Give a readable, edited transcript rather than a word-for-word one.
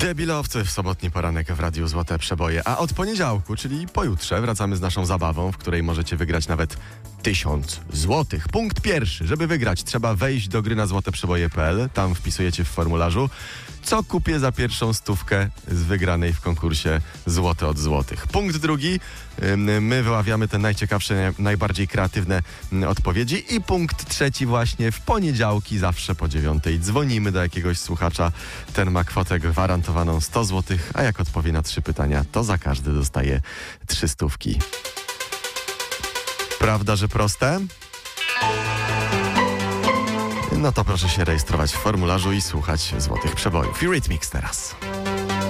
Debilowcy w sobotni poranek w Radiu Złote Przeboje. A od poniedziałku, czyli pojutrze, wracamy z naszą zabawą, w której możecie wygrać nawet 1000 złotych. Punkt pierwszy. Żeby wygrać, trzeba wejść do gry na złoteprzeboje.pl. Tam wpisujecie w formularzu, co kupię za pierwszą stówkę z wygranej w konkursie Złote od Złotych. Punkt drugi. My wyławiamy te najciekawsze, najbardziej kreatywne odpowiedzi. I punkt trzeci właśnie w poniedziałki, zawsze po 9:00 dzwonimy do jakiegoś słuchacza. Ten ma kwotę gwarantowaną 100 złotych, a jak odpowie na 3 pytania, to za każdy dostaje 3 stówki. Prawda, że proste? No to proszę się rejestrować w formularzu i słuchać Złotych Przebojów. Eurythmics teraz.